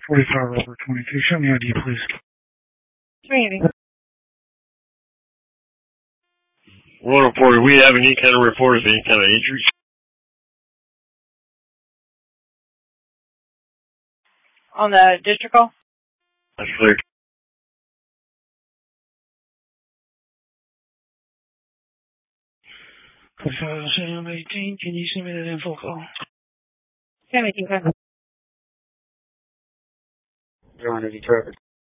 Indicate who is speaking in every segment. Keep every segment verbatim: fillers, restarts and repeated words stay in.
Speaker 1: forty-five over twenty-two. Show me I D, please.
Speaker 2: Maybe.
Speaker 3: one oh four, do we have any kind of report of any kind of injuries?
Speaker 2: On the district call?
Speaker 3: That's clear.
Speaker 1: forty-five eighteen, can you send me that info call?
Speaker 2: Sam eighteen, go ahead.
Speaker 4: John, is he Trevor?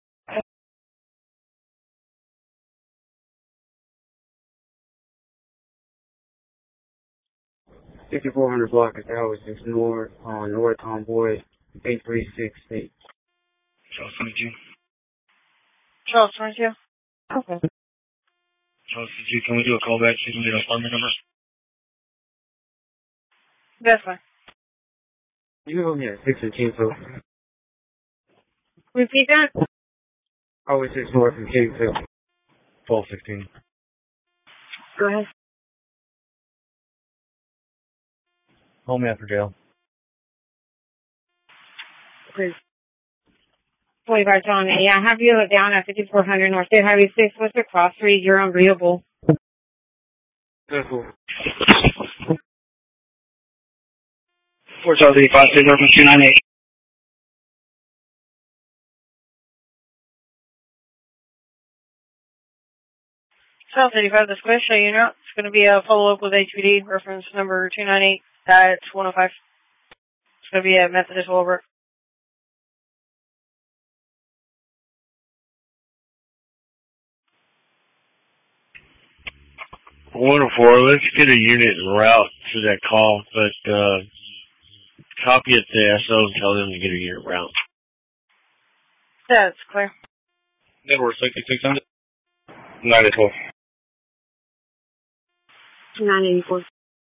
Speaker 4: fifty-four hundred block of Tower six North on North Convoy eight three six eight.
Speaker 1: Charles twenty-two.
Speaker 2: Charles twenty-two? Okay.
Speaker 1: Charles twenty-two, can we do a call back so you can get an apartment number?
Speaker 2: That's fine.
Speaker 4: You owe me a six and ten foot.
Speaker 2: Repeat that?
Speaker 4: Oh, it's six North from Kingfield.
Speaker 1: twelve sixteen.
Speaker 2: Go ahead.
Speaker 1: Call me after jail.
Speaker 2: Please. forty-five, John. Yeah, I have you down at fifty-four hundred North State Highway six. What's the cross read? You're unreadable.
Speaker 4: That's cool.
Speaker 1: four Charles eighty-five, State North two ninety-eight.
Speaker 2: Charles eighty-five, the squish, so you know, it's going to be a follow-up with H P D, reference number two ninety-eight, at one oh five. It's going to be at Methodist Willowbrook.
Speaker 3: one oh four, let's get a unit en route to that call, but uh, copy it to S O and tell them to get a unit route.
Speaker 2: That's clear.
Speaker 1: Network sixty-six hundred. ninety-four.
Speaker 2: nine eighty-four.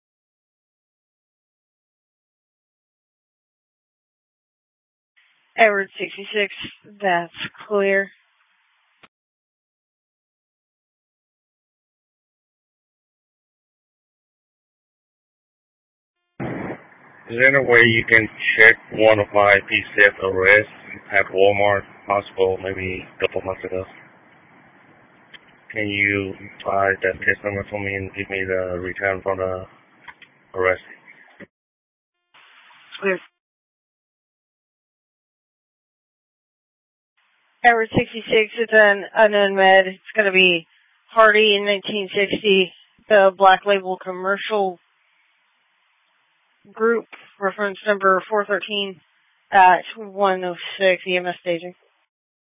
Speaker 2: Edward sixty-six, that's clear.
Speaker 5: Is there any way you can check one of my P C F arrests at Walmart Hospital maybe a couple months ago? Can you find that case number for me and give me the return from the arrest?
Speaker 2: Clear. Edward sixty-six, it's an unknown med. It's going to be Hardy in nineteen sixty, the Black Label Commercial Group, reference number four thirteen at one oh six, E M S staging.